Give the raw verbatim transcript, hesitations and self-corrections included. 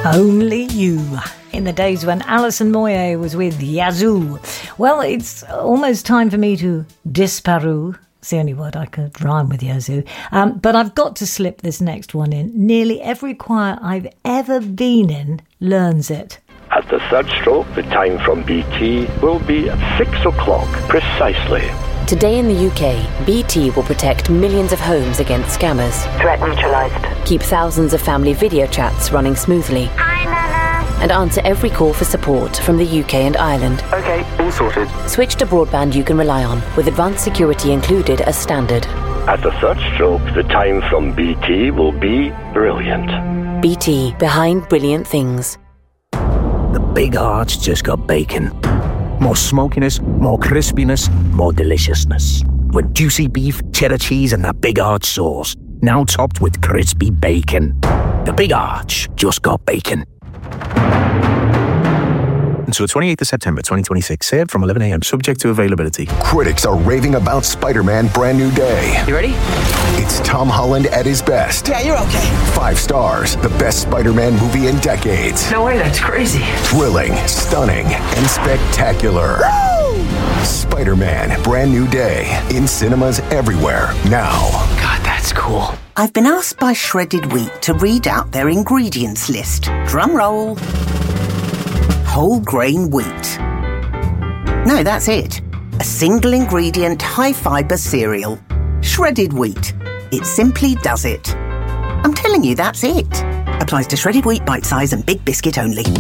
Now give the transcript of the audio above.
Only You, in the days when Alison Moyet was with Yazoo. Well, it's almost time for me to disparu. It's the only word I could rhyme with Yazoo. Um, but I've got to slip this next one in. Nearly every choir I've ever been in learns it. At the third stroke, the time from B T will be six o'clock precisely. Today in the U K, B T will protect millions of homes against scammers. Threat neutralised. Keep thousands of family video chats running smoothly. Hi, Nana. And answer every call for support from the U K and Ireland. Okay, all sorted. Switch to broadband you can rely on, with advanced security included as standard. At the third stroke, the time from B T will be brilliant. B T, behind brilliant things. The Big Arch just got bacon. More smokiness, more crispiness, more deliciousness. With juicy beef, cheddar cheese, and that Big Arch sauce. Now topped with crispy bacon. The Big Arch just got bacon. Until the twenty-eighth of September twenty twenty-six. Served from eleven a.m. Subject to availability. Critics are raving about Spider-Man Brand New Day. You ready? It's Tom Holland at his best. Yeah, you're okay. Five stars. The best Spider-Man movie in decades. No way, that's crazy. Thrilling, stunning, and spectacular. Woo! Spider-Man Brand New Day. In cinemas everywhere. Now. God, that's cool. I've been asked by Shredded Wheat to read out their ingredients list. Drum roll. Whole grain wheat. No, that's it. A single ingredient, high fibre cereal. Shredded wheat. It simply does it. I'm telling you, that's it. Applies to shredded wheat, bite size and big biscuit only.